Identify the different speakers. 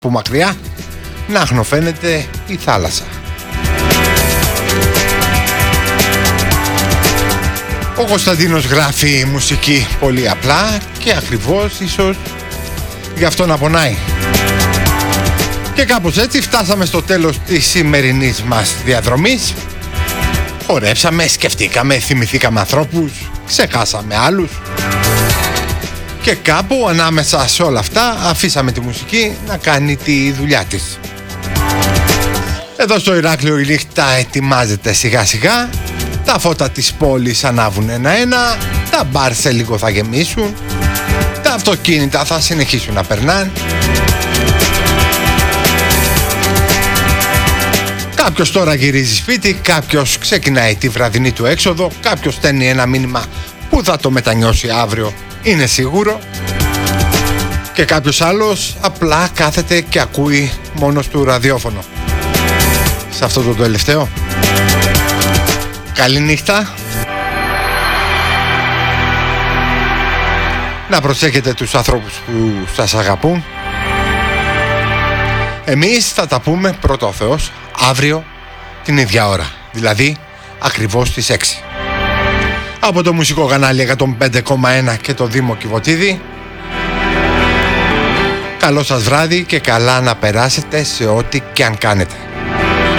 Speaker 1: που μακριά να αχνοφαίνεται η θάλασσα. Ο Κωνσταντίνος γράφει μουσική πολύ απλά και ακριβώς, ίσως γι' αυτό να πονάει. Και κάπως έτσι φτάσαμε στο τέλος της σημερινής μας διαδρομής. Χορέψαμε, σκεφτήκαμε, θυμηθήκαμε ανθρώπους, ξεχάσαμε άλλους. Και κάπου ανάμεσα σε όλα αυτά αφήσαμε τη μουσική να κάνει τη δουλειά της. Εδώ στο Ηράκλειο η νύχτα ετοιμάζεται σιγά σιγά. Τα φώτα της πόλης ανάβουν ένα-ένα. Τα μπαρ σε λίγο θα γεμίσουν. Τα αυτοκίνητα θα συνεχίσουν να περνάνε. Κάποιος τώρα γυρίζει σπίτι, κάποιος ξεκινάει τη βραδινή του έξοδο, κάποιος στέλνει ένα μήνυμα που θα το μετανιώσει αύριο, είναι σίγουρο. Και κάποιος άλλος απλά κάθεται και ακούει μόνος του ραδιόφωνο. Σε αυτό το τελευταίο, καλή νύχτα. Να προσέχετε τους ανθρώπους που σας αγαπούν. Εμείς θα τα πούμε, πρώτα ο Θεός, αύριο την ίδια ώρα, δηλαδή ακριβώς στις 6. Από το μουσικό κανάλι 105,1 και το Δήμο Κιβωτίδη. Καλό σας βράδυ και καλά να περάσετε σε ό,τι και αν κάνετε.